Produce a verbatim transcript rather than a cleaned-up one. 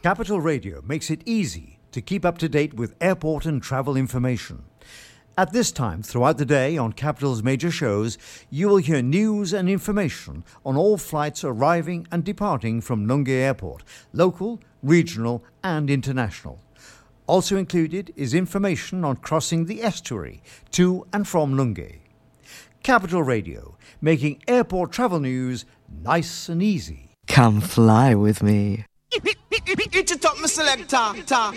Capital Radio makes it easy to keep up to date with airport and travel information. At this time throughout the day on Capital's major shows, you will hear news and information on all flights arriving and departing from Nunge Airport, local, regional and international. Also included is information on crossing the estuary to and from Nunge. Capital Radio, making airport travel news nice and easy. Come fly with me. It's a top, my selector.